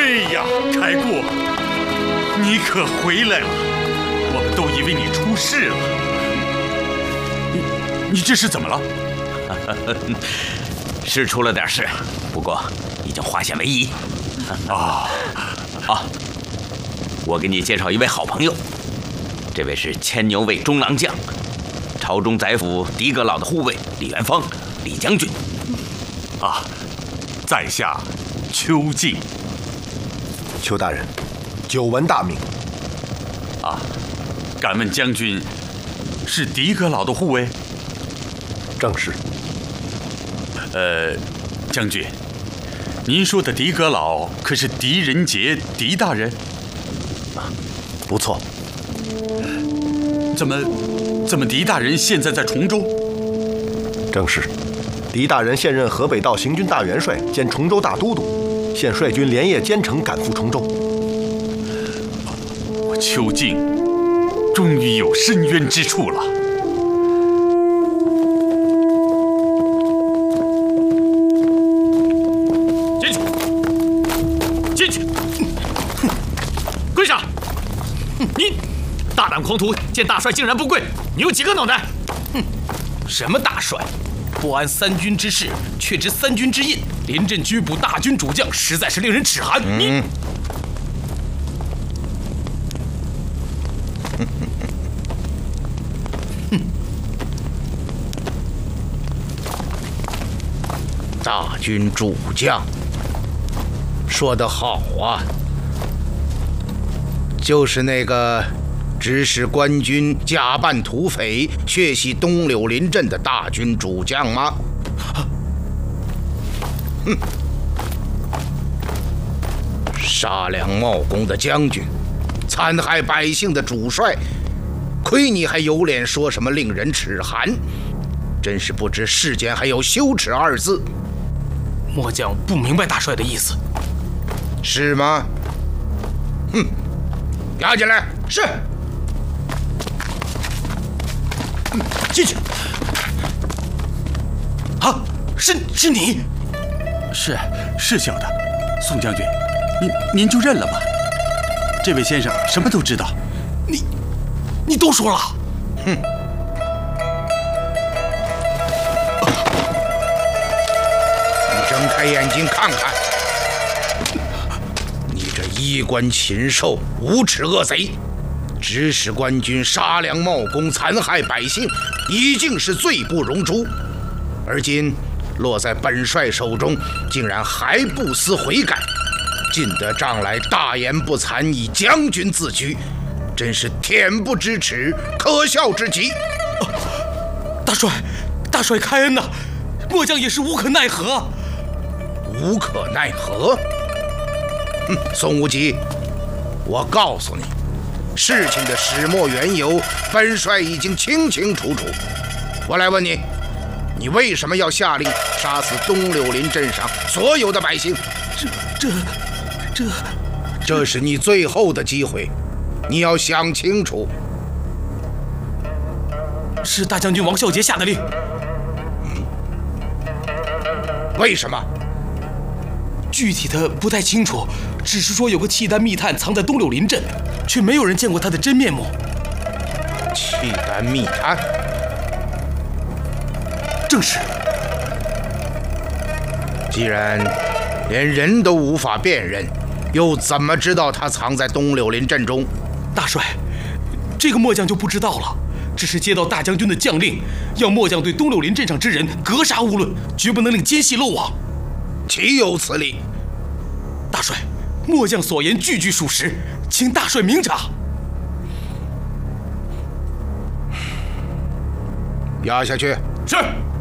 哎呀，开过，你可回来了！我们都以为你出事了。你这是怎么了？ 是出了点事，不过已经化险为夷。我给你介绍一位好朋友，这位是牵牛卫中郎将，朝中宰府狄阁老的护卫李元芳，李将军。 在下邱敬。 邱大人，久闻大名。 敢问将军，是狄阁老的护卫？ 正是。 将军，您说的狄阁老可是狄仁杰狄大人？ 不错。 怎么狄大人现在在崇州？ 正是。狄大人现任河北道行军大元帅兼崇州大都督，现率军连夜兼程赶赴崇州。 我邱敬终于有伸冤之处了。 进去！跪下！你大胆狂徒，见大帅竟然不跪，你有几个脑袋？什么大帅？不谙三军之事，却知三军之印，临阵拘捕大军主将，实在是令人齿寒。你大军主将，说得好啊！就是那个指使官军假扮土匪，血洗东柳林镇的大军主将吗？杀良冒功的将军，残害百姓的主帅，亏你还有脸说什么令人齿寒？真是不知世间还有羞耻二字。 末将不明白大帅的意思。 是吗？押进来。是。 进去。是你？ 是小的，宋将军，您就认了吧。这位先生什么都知道。 你都说了。 你睁开眼睛看看，你这衣冠禽兽、无耻恶贼，指使官军杀良冒功，残害百姓，已经是罪不容诛。而今落在本帅手中，竟然还不思悔改，进得帐来大言不惭，以将军自居，真是恬不知耻，可笑之极。 大帅开恩呐！末将也是无可奈何。 无可奈何？宋无极，我告诉你，事情的始末缘由，本帅已经清清楚楚。我来问你，你为什么要下令杀死东柳林镇上所有的百姓？这是你最后的机会，你要想清楚。 是大将军王孝杰下的令。 为什么？ 具体的不太清楚，只是说有个契丹密探藏在东柳林镇，却没有人见过他的真面目。 契丹密探？ 正是。 既然连人都无法辨认，又怎么知道他藏在东柳林镇中？ 大帅，这个末将就不知道了。只是接到大将军的将令，要末将对东柳林镇上之人格杀勿论，绝不能令奸细漏网。 岂有此理！ 大帅，末将所言句句属实，请大帅明察。 押下去。 是。